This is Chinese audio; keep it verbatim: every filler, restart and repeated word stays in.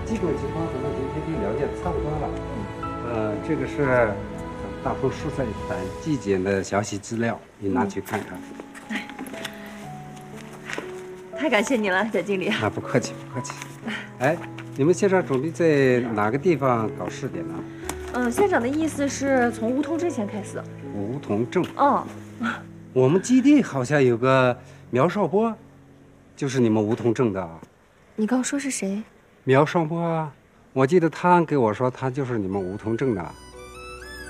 基本情况咱们今天就了解的差不多了。呃，这个是大棚蔬菜等季节的详细资料，你拿去看看。 哎，太感谢你了，贾经理。 啊，不客气，不客气。哎，你们现在准备在哪个地方搞试点呢？ 嗯，县长的意思是从梧桐镇先开始。 梧桐镇。 嗯。 我们基地好像有个苗少波，就是你们梧桐镇的。 你刚说是谁？ 苗少波啊，我记得他给我说他就是你们梧桐镇的。